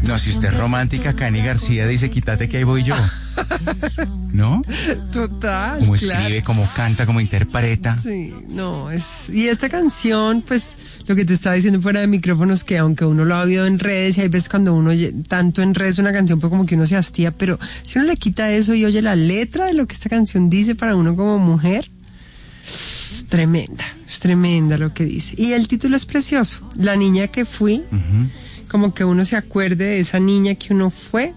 No, si usted es romántica, Cani García dice, quítate que ahí voy yo. ¿No? Total. Como escribe, como canta, como interpreta. Sí, y esta canción, pues, lo que te estaba diciendo fuera de micrófonos, que aunque uno lo ha oído en redes, y hay veces cuando uno oye tanto en redes una canción, pues como que uno se hastía, pero si uno le quita eso y oye la letra de lo que esta canción dice para uno como mujer, es tremenda lo que dice. Y el título es precioso, La niña que fui. Como que uno se acuerde de esa niña que uno fue,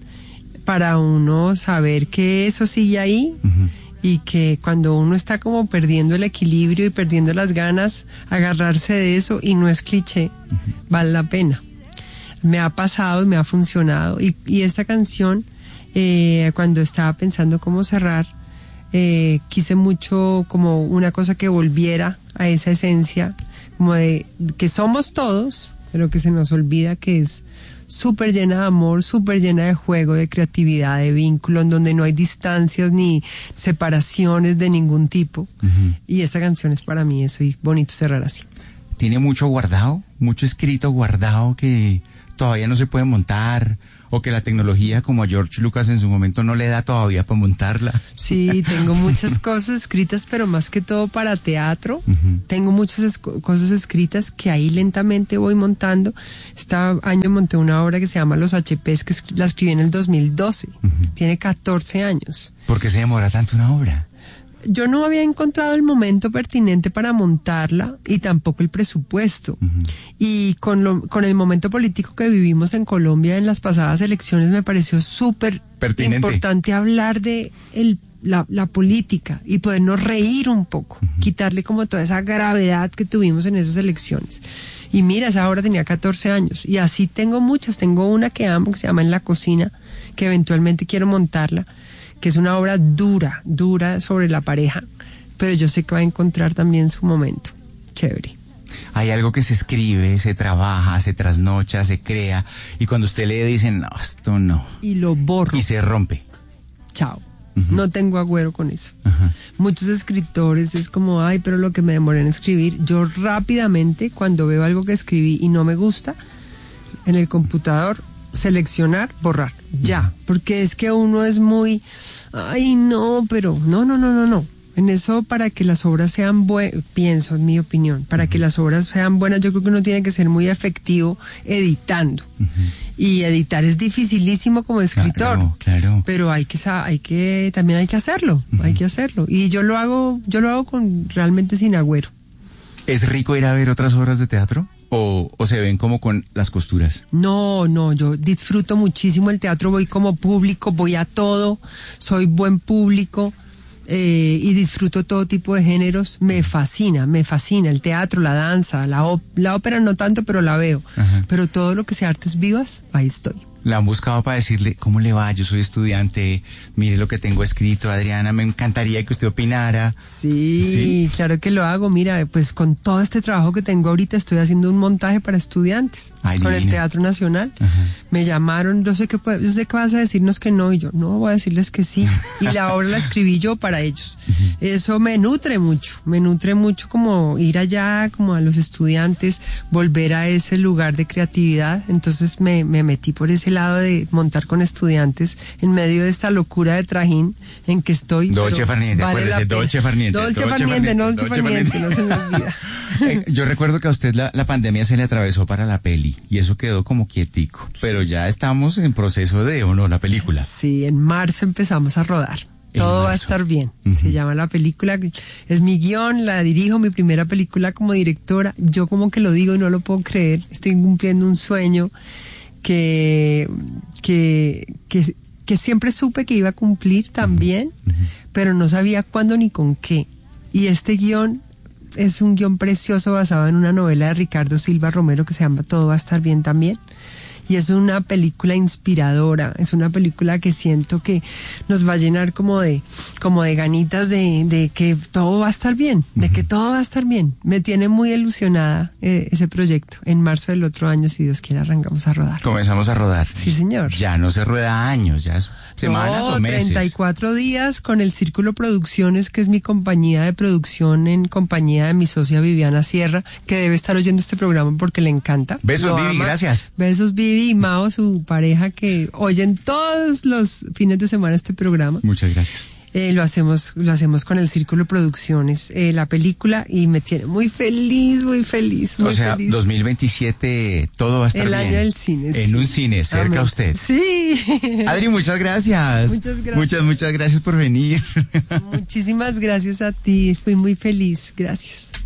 para uno saber que eso sigue ahí, y que cuando uno está como perdiendo el equilibrio y perdiendo las ganas, agarrarse de eso, y no es cliché, vale la pena. Me ha pasado y me ha funcionado, y esta canción, cuando estaba pensando cómo cerrar, quise mucho como una cosa que volviera a esa esencia, como de que somos todos, pero que se nos olvida que es súper llena de amor, súper llena de juego, de creatividad, de vínculo, en donde no hay distancias ni separaciones de ningún tipo. Y esta canción es para mí eso, y bonito cerrar así. Tiene mucho guardado, mucho escrito guardado que todavía no se puede montar, o que la tecnología, como a George Lucas en su momento, no le da todavía para montarla. Sí, tengo muchas cosas escritas, pero más que todo para teatro. Tengo muchas cosas escritas que ahí lentamente voy montando. Este año monté una obra que se llama Los HPs, que la escribí en el 2012. Tiene 14 años. ¿Por qué se demora tanto una obra? Yo no había encontrado el momento pertinente para montarla, y tampoco el presupuesto. Y con el momento político que vivimos en Colombia en las pasadas elecciones, me pareció súper importante hablar de la política y podernos reír un poco, quitarle como toda esa gravedad que tuvimos en esas elecciones. Y mira, esa obra tenía 14 años, y así tengo muchas. Tengo una que amo, que se llama En la cocina, que eventualmente quiero montarla, que es una obra dura sobre la pareja, pero yo sé que va a encontrar también su momento. Chévere. Hay algo que se escribe, se trabaja, se trasnocha, se crea, y cuando usted lee dicen, no, esto no. Y lo borro. Y se rompe. Chao. No tengo agüero con eso. Muchos escritores es como, ay, pero lo que me demoré en escribir. Yo rápidamente, cuando veo algo que escribí y no me gusta, en el computador, seleccionar, borrar, ya, porque es que uno es muy, ay no, pero no. En eso, para que las obras sean buenas, pienso, en mi opinión, para que las obras sean buenas, yo creo que uno tiene que ser muy efectivo editando. Y editar es dificilísimo como escritor. Claro. Pero también hay que hacerlo, hay que hacerlo. Y yo lo hago realmente sin agüero. ¿Es rico ir a ver otras obras de teatro? ¿O se ven como con las costuras? No, yo disfruto muchísimo el teatro, voy como público, voy a todo, soy buen público, y disfruto todo tipo de géneros. Me fascina el teatro, la danza, la ópera no tanto, pero la veo. Pero todo lo que sea artes vivas, ahí estoy. La han buscado para decirle, ¿cómo le va? Yo soy estudiante, mire lo que tengo escrito, Adriana, me encantaría que usted opinara. Sí, claro que lo hago. Mira, pues con todo este trabajo que tengo ahorita, estoy haciendo un montaje para estudiantes. Con el Teatro Nacional. Me llamaron, yo sé que vas a decirnos que no, y yo, no, voy a decirles que sí. Y la obra la escribí yo para ellos. Eso me nutre mucho como ir allá, como a los estudiantes, volver a ese lugar de creatividad. Entonces me metí por ese lado de montar con estudiantes en medio de esta locura de trajín en que estoy. Dolce Farniente, acuérdese, Dolce Farniente, no se me olvida. Yo recuerdo que a usted la pandemia se le atravesó para la peli y eso quedó como quietico, pero ya estamos en proceso de, ¿o no, la película? Sí, en marzo empezamos a rodar. Todo va a estar bien. Se llama la película, es mi guión, la dirijo, mi primera película como directora. Yo como que lo digo y no lo puedo creer. Estoy cumpliendo un sueño que siempre supe que iba a cumplir también, pero no sabía cuándo ni con qué. Y este guión es un guión precioso basado en una novela de Ricardo Silva Romero que se llama Todo va a estar bien también. Y es una película inspiradora, es una película que siento que nos va a llenar como de ganitas de que todo va a estar bien, de que todo va a estar bien. Me tiene muy ilusionada ese proyecto. En marzo del otro año, si Dios quiere, arrancamos a rodar. Comenzamos a rodar. Sí, señor. Ya no se rueda años, ya es semanas o meses. 34 días con el Círculo Producciones, que es mi compañía de producción en compañía de mi socia Viviana Sierra, que debe estar oyendo este programa porque le encanta. Besos, Vivi, gracias. Besos, Vivi. Vivi y Mao, su pareja, que oyen todos los fines de semana este programa. Muchas gracias. Lo hacemos con el Círculo Producciones, la película, y me tiene muy feliz, muy feliz. Muy o sea, feliz. 2027 todo va a estar el bien. El año del cine. En sí. un cine, cerca Amén. a usted. Sí. Adri, muchas gracias. Muchas gracias. Muchas gracias por venir. Muchísimas gracias a ti, fui muy feliz, gracias.